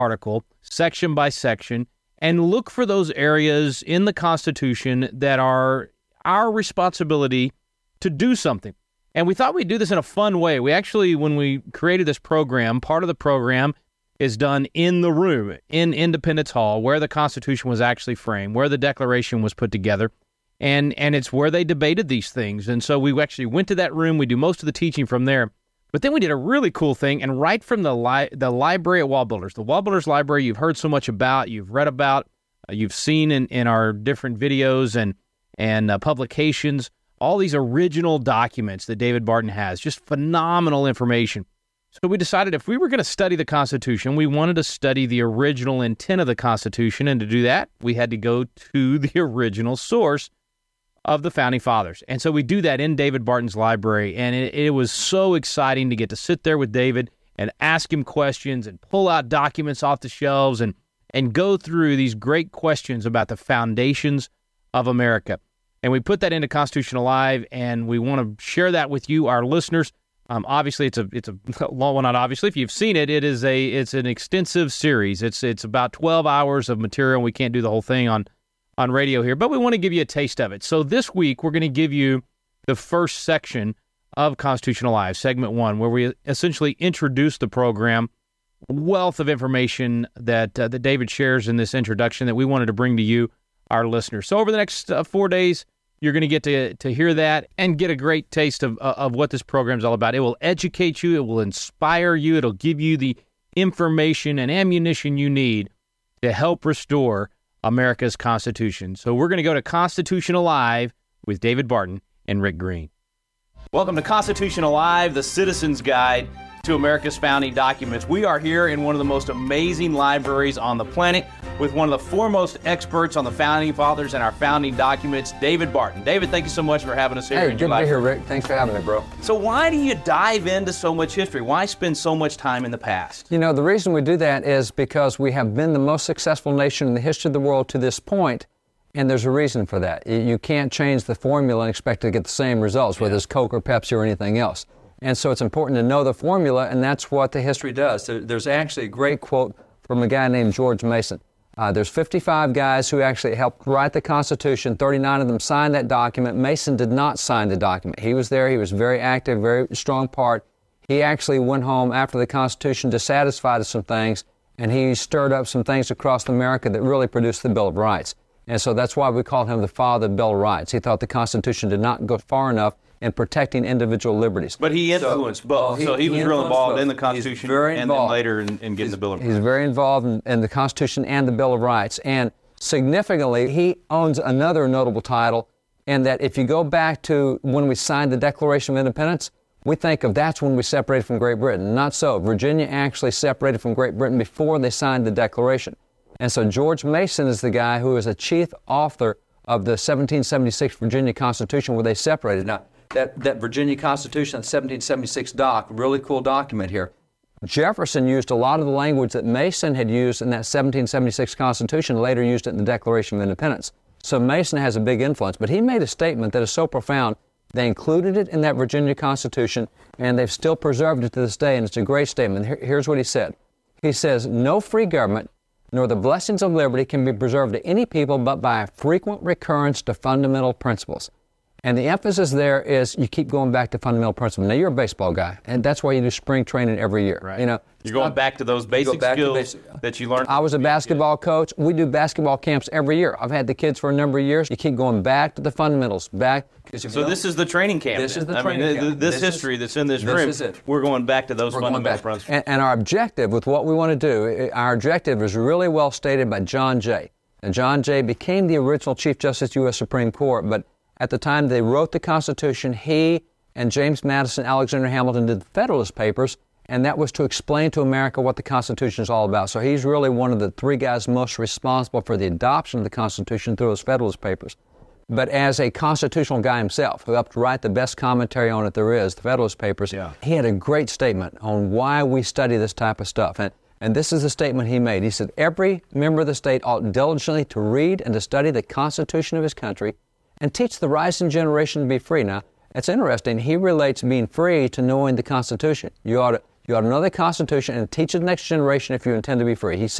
article, section by section, and look for those areas in the Constitution that are our responsibility to do something. And we thought we'd do this in a fun way. We actually, when we created this program, part of the program is done in the room, in Independence Hall, where the Constitution was actually framed, where the Declaration was put together, and it's where they debated these things. And so we actually went to that room. We do most of the teaching from there. But then we did a really cool thing, and right from the library at Wall Builders, the Wall Builders Library you've heard so much about, you've read about, you've seen in our different videos and publications, all these original documents that David Barton has, just phenomenal information. So we decided if we were going to study the Constitution, we wanted to study the original intent of the Constitution, and to do that, we had to go to the original source of the Founding Fathers. And so we do that in David Barton's library, and it was so exciting to get to sit there with David and ask him questions and pull out documents off the shelves and go through these great questions about the foundations of America. And we put that into Constitution Alive, and we want to share that with you, our listeners. Obviously, it's a well, not obviously. If you've seen it, it's an extensive series. It's about 12 hours of material. We can't do the whole thing on radio here, but we want to give you a taste of it. So this week, we're going to give you the first section of Constitution Alive, segment 1, where we essentially introduce the program, wealth of information that David shares in this introduction that we wanted to bring to you, our listeners. So over the next 4 days, you're going to get to hear that and get a great taste of what this program is all about. It will educate you. It will inspire you. It'll give you the information and ammunition you need to help restore America's Constitution. So we're going to go to Constitution Alive with David Barton and Rick Green. Welcome to Constitution Alive, the Citizen's Guide to America's Founding Documents. We are here in one of the most amazing libraries on the planet with one of the foremost experts on the Founding Fathers and our founding documents, David Barton. David, thank you so much for having us here. Hey, good to be here, Rick. Thanks for having me, bro. So why do you dive into so much history? Why spend so much time in the past? You know, the reason we do that is because we have been the most successful nation in the history of the world to this point, and there's a reason for that. You can't change the formula and expect to get the same results, whether it's Coke or Pepsi or anything else. And so it's important to know the formula, and that's what the history does. There's actually a great quote from a guy named George Mason. There's 55 guys who actually helped write the Constitution. 39 of them signed that document. Mason did not sign the document. He was there. He was very active, very strong part. He actually went home after the Constitution dissatisfied with some things, and he stirred up some things across America that really produced the Bill of Rights. And so that's why we call him the father of the Bill of Rights. He thought the Constitution did not go far enough in protecting individual liberties. But he influenced both. So he was real involved in the Constitution and then later in getting the Bill of Rights. He's very involved in the Constitution and the Bill of Rights. And significantly, he owns another notable title, in that if you go back to when we signed the Declaration of Independence, we think of that's when we separated from Great Britain. Not so. Virginia actually separated from Great Britain before they signed the Declaration. And so George Mason is the guy who is a chief author of the 1776 Virginia Constitution, where they separated. Now, that Virginia Constitution, that 1776 doc, really cool document here. Jefferson used a lot of the language that Mason had used in that 1776 Constitution, later used it in the Declaration of Independence. So Mason has a big influence, but he made a statement that is so profound, they included it in that Virginia Constitution, and they've still preserved it to this day, and it's a great statement. Here's what he said. He says, "No free government, nor the blessings of liberty can be preserved to any people but by a frequent recurrence to fundamental principles." And the emphasis there is you keep going back to fundamental principles. Now, you're a baseball guy, and that's why you do spring training every year. Right. You know, you're going back to those basic skills that you learned. I was a basketball coach. We do basketball camps every year. I've had the kids for a number of years. You keep going back to the fundamentals. So this is the training camp. This is the training camp. This history that's in this room, is it. We're going back to those fundamental principles. And our objective with what we want to do, our objective is really well stated by John Jay. And John Jay became the original Chief Justice of the U.S. Supreme Court, but at the time they wrote the Constitution, he and James Madison, Alexander Hamilton did the Federalist Papers, and that was to explain to America what the Constitution is all about. So he's really one of the three guys most responsible for the adoption of the Constitution through those Federalist Papers. But as a constitutional guy himself, who helped write the best commentary on it there is, the Federalist Papers, he had a great statement on why we study this type of stuff. And this is the statement he made. He said, "Every member of the state ought diligently to read and to study the Constitution of his country and teach the rising generation to be free." Now, it's interesting. He relates being free to knowing the Constitution. You ought to You ought to know the Constitution and teach it to the next generation if you intend to be free. He